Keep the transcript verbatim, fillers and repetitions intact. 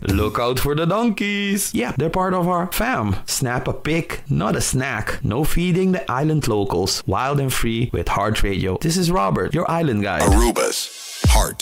Look out for the donkeys. Yeah, they're part of our fam. Snap a pic, not a snack. No feeding the island locals. Wild and free with Heart Radio. This is Robert, your island guide. Aruba's Heart